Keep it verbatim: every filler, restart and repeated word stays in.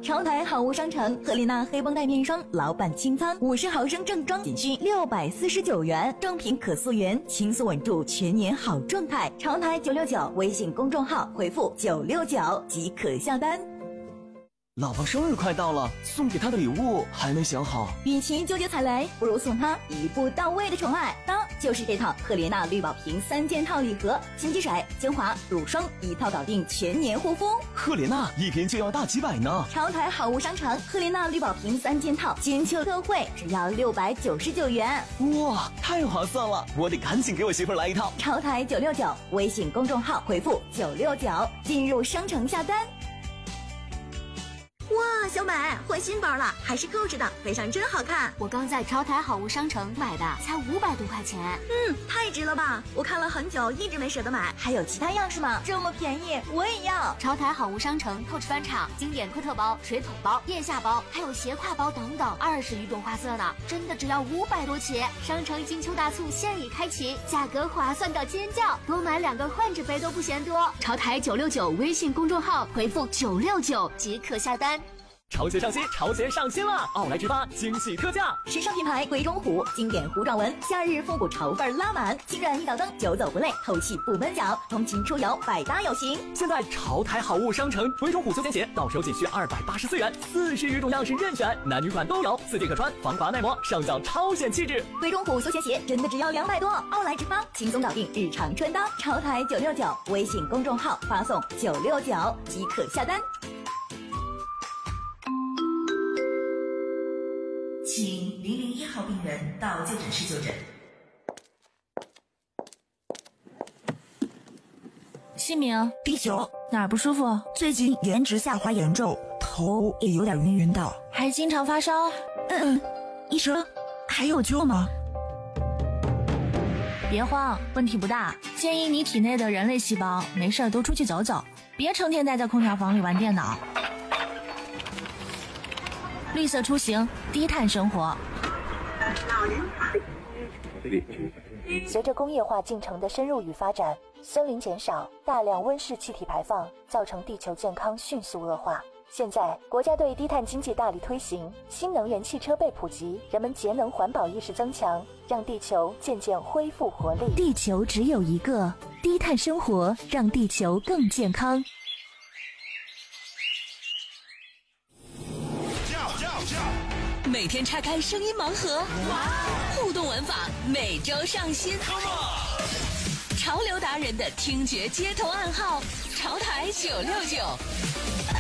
潮台好物商城赫丽娜黑绷带面霜老板清仓五十毫升正装仅需六百四十九元，正品可溯源，轻松稳住全年好状态。潮台九六九微信公众号回复九六九即可下单。 老婆生日快到了，送给她的礼物还没想好。 与其纠结踩雷，不如送她一步到位的宠爱。当就是这套赫莲娜绿宝瓶三件套礼盒，清洁水、精华、乳霜一套搞定全年护肤。 赫莲娜一瓶就要大几百呢。 潮台好物商城赫莲娜绿宝瓶三件套金秋特惠，只要六百九十九元。 哇，太划算了！我得赶紧给我媳妇儿来一套。 潮台九六九微信公众号回复九六九进入商城下单。 哇，小美换新包了，还是购置的，背上真好看。 我刚在潮台好物商城买的，才五百多块钱。 嗯，太值了吧！我看了很久，一直没舍得买。 还有其他样式吗？这么便宜，我也要。 潮台好物商城 Coach 翻场经典科特包、水桶包、腋下包，还有斜挎包等等，二十余种花色呢，真的只要五百多起。商城金秋大促现已开启，价格划算到尖叫，多买两个换着背都不嫌多。潮台九六九微信公众号回复九六九即可下单。 潮鞋上新，潮鞋上新了！奥莱直发惊喜特价， 时尚品牌鬼冢虎经典弧状纹，夏日复古潮范拉满，轻软一脚蹬，久走不累，透气不闷脚，通勤出游百搭有型。 现在潮台好物商城鬼冢虎休闲鞋到手仅需二百八十四元，四十余种样式任选，男女款都有，四件可穿，防滑耐磨，上脚超显气质。 鬼冢虎休闲鞋真的只要两百多，奥莱直发轻松搞定日常穿搭。潮台九六九微信公众号发送九六九即可下单。 请零零一号病人到就诊室就诊。 姓名： 第九， 哪儿不舒服？ 最近颜值下滑严重，头也有点晕晕的， 还经常发烧。 嗯，医生，还有救吗？ 别慌，问题不大，建议你体内的人类细胞没事多出去走走，别成天待在空调房里玩电脑。绿色出行，低碳生活。 随着工业化进程的深入与发展，森林减少，大量温室气体排放，造成地球健康迅速恶化。现在，国家对低碳经济大力推行，新能源汽车被普及，人们节能环保意识增强，让地球渐渐恢复活力。 地球只有一个，低碳生活让地球更健康。 每天拆开声音盲盒，互动玩法每周上新。潮流达人的听觉街头暗号，潮台九六九。